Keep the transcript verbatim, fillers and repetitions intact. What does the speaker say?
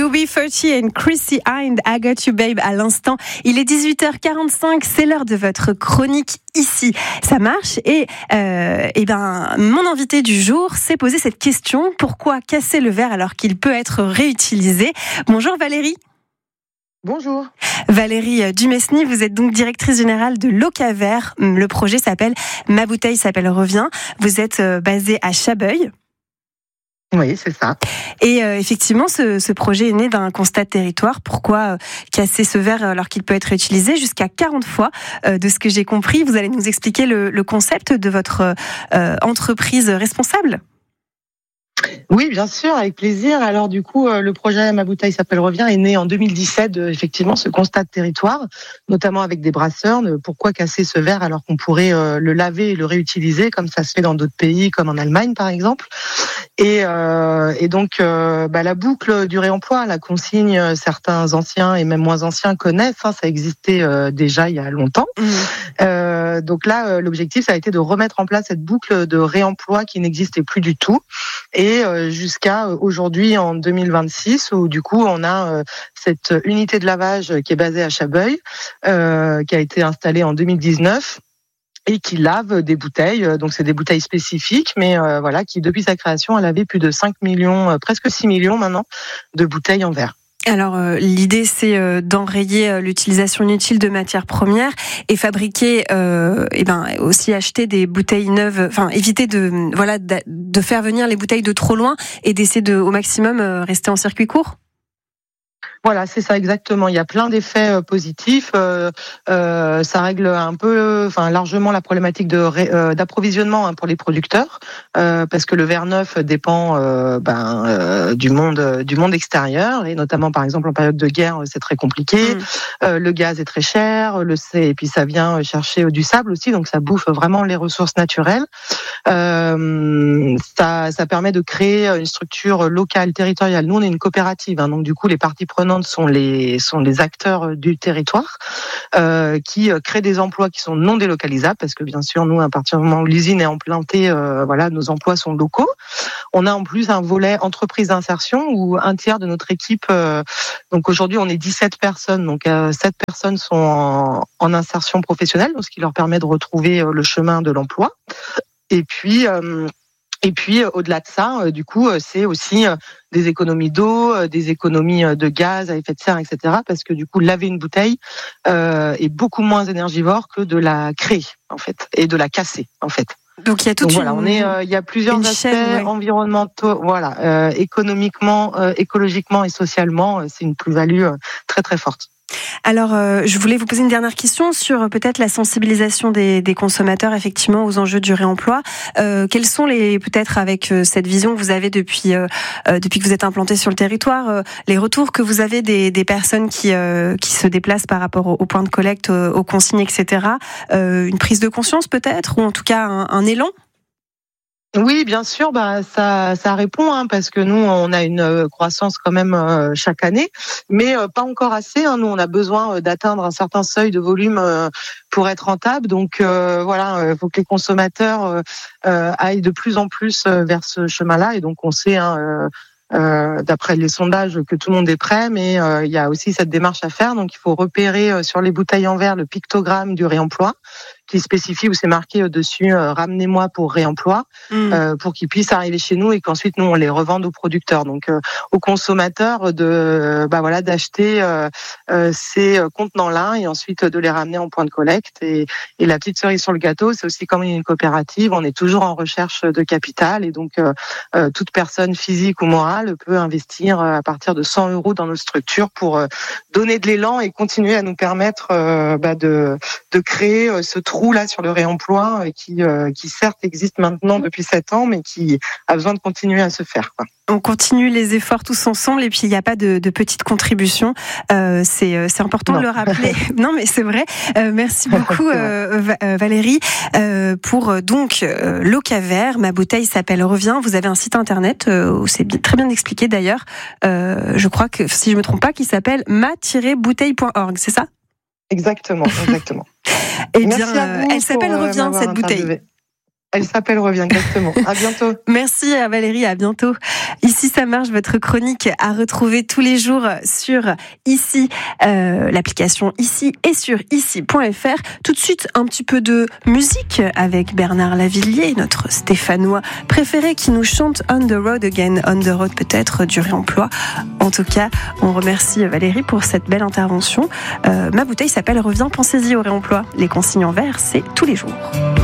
U B quarante et Chrissy Hynde, I Got You Babe à l'instant. Il est dix-huit heures quarante-cinq, c'est l'heure de votre chronique ici. Ça marche et, euh, et ben, mon invité du jour s'est posé cette question. Pourquoi casser le verre alors qu'il peut être réutilisé? Bonjour Valérie. Bonjour. Valérie Dumesny, vous êtes donc directrice générale de Locaver. Le projet s'appelle Ma bouteille s'appelle Revient. Vous êtes basée à Chabeuil. Oui, c'est ça. Et euh, effectivement, ce, ce projet est né d'un constat de territoire. Pourquoi euh, casser ce verre alors qu'il peut être réutilisé jusqu'à quarante fois euh, de ce que j'ai compris. Vous allez nous expliquer le, le concept de votre euh, entreprise responsable? Oui, bien sûr, avec plaisir. Alors du coup, le projet Ma bouteille s'appelle Revient est né en deux mille dix-sept, effectivement, ce constat de territoire, notamment avec des brasseurs. Pourquoi casser ce verre alors qu'on pourrait le laver et le réutiliser, comme ça se fait dans d'autres pays, comme en Allemagne par exemple. Et, euh, et donc, euh, bah, la boucle du réemploi, la consigne, certains anciens et même moins anciens connaissent, hein, ça existait euh, déjà il y a longtemps. Mmh. Euh, donc là, l'objectif, ça a été de remettre en place cette boucle de réemploi qui n'existait plus du tout. Et euh, jusqu'à aujourd'hui, en deux mille vingt-six, où du coup, on a euh, cette unité de lavage qui est basée à Chabeuil, euh, qui a été installée en deux mille dix-neuf. Et qui lave des bouteilles, donc c'est des bouteilles spécifiques, mais euh, voilà, qui depuis sa création a lavé plus de cinq millions, euh, presque six millions maintenant, de bouteilles en verre. Alors euh, l'idée c'est euh, d'enrayer euh, l'utilisation inutile de matières premières et fabriquer, euh, et ben aussi acheter des bouteilles neuves, enfin éviter de voilà de, de faire venir les bouteilles de trop loin et d'essayer de au maximum euh, rester en circuit court. Voilà, c'est ça exactement. Il y a plein d'effets positifs. Euh, euh, ça règle un peu, enfin largement la problématique de euh, d'approvisionnement hein, pour les producteurs, euh, parce que le verre neuf dépend euh, ben, euh, du monde du monde extérieur et notamment par exemple en période de guerre, c'est très compliqué. Mmh. Euh, le gaz est très cher, le et puis ça vient chercher du sable aussi, donc ça bouffe vraiment les ressources naturelles. Euh, ça, ça permet de créer une structure locale, territoriale. Nous, on est une coopérative, hein, donc du coup les parties prenantes sont les sont les acteurs du territoire euh, qui créent des emplois qui sont non délocalisables parce que bien sûr nous à partir du moment où l'usine est implantée, euh, voilà nos emplois sont locaux. On a en plus un volet entreprise d'insertion où un tiers de notre équipe, euh, donc aujourd'hui on est dix-sept personnes, donc euh, sept personnes sont en, en insertion professionnelle, donc ce qui leur permet de retrouver le chemin de l'emploi. Et puis euh, Et puis, au-delà de ça, du coup, c'est aussi des économies d'eau, des économies de gaz à effet de serre, et cetera. Parce que du coup, laver une bouteille euh, est beaucoup moins énergivore que de la créer, en fait, et de la casser, en fait. Donc il y a toute Donc, voilà, une, on est, euh, il y a plusieurs aspects chaîne, ouais. environnementaux, voilà, euh, économiquement, euh, écologiquement et socialement, c'est une plus-value euh, très très forte. Alors, euh, je voulais vous poser une dernière question sur euh, peut-être la sensibilisation des, des consommateurs effectivement aux enjeux du réemploi. Euh, quels sont les peut-être avec euh, cette vision que vous avez depuis euh, euh, depuis que vous êtes implanté sur le territoire, euh, les retours que vous avez des, des personnes qui euh, qui se déplacent par rapport au, au point de collecte, aux, aux consignes, et cetera. Euh, une prise de conscience peut-être ou en tout cas un, un élan? Oui, bien sûr, bah ça ça répond hein, parce que nous on a une croissance quand même euh, chaque année, mais euh, pas encore assez. Hein, nous on a besoin euh, d'atteindre un certain seuil de volume euh, pour être rentable. Donc euh, voilà, il faut que les consommateurs euh, euh, aillent de plus en plus vers ce chemin-là. Et donc on sait, hein, euh, euh, d'après les sondages, que tout le monde est prêt, mais euh, il y a aussi cette démarche à faire. Donc il faut repérer euh, sur les bouteilles en verre le pictogramme du réemploi, qui spécifie où c'est marqué au-dessus euh, « Ramenez-moi pour réemploi mmh. », euh, pour qu'ils puissent arriver chez nous et qu'ensuite nous on les revende aux producteurs, donc euh, aux consommateurs de euh, bah voilà d'acheter euh, euh, ces contenants-là et ensuite de les ramener en point de collecte. Et, et la petite cerise sur le gâteau, c'est aussi comme une coopérative, on est toujours en recherche de capital et donc euh, euh, toute personne physique ou morale peut investir à partir de cent euros dans nos structures pour euh, donner de l'élan et continuer à nous permettre euh, bah, de de créer ce trou là sur le réemploi qui, euh, qui certes existe maintenant depuis sept ans, mais qui a besoin de continuer à se faire, quoi. On continue les efforts tous ensemble et puis il n'y a pas de, de petites contributions. Euh, c'est, c'est important non. de le rappeler. Non, mais c'est vrai. Euh, merci beaucoup euh, Valérie euh, pour donc euh, Locaver. Ma bouteille s'appelle Revient. Vous avez un site internet euh, où c'est bien, très bien expliqué d'ailleurs. Euh, je crois que si je me trompe pas, qui s'appelle ma tiret bouteille point org. C'est ça ? Exactement, exactement. Eh bien, euh, elle s'appelle Revient cette bouteille. Elle s'appelle Revient, exactement. À bientôt. Merci à Valérie, à bientôt. Ici, ça marche, votre chronique à retrouver tous les jours sur Ici, euh, l'application Ici et sur ici point f r. Tout de suite, un petit peu de musique avec Bernard Lavilliers, notre Stéphanois préféré qui nous chante On the Road Again. On the Road peut-être du réemploi. En tout cas, on remercie Valérie pour cette belle intervention. Euh, ma bouteille s'appelle Reviens, pensez-y au réemploi. Les consignes en verre, c'est tous les jours.